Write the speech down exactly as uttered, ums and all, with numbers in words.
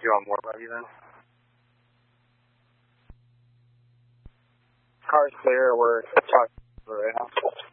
you want more levy then? Car's clear. We're talking right now.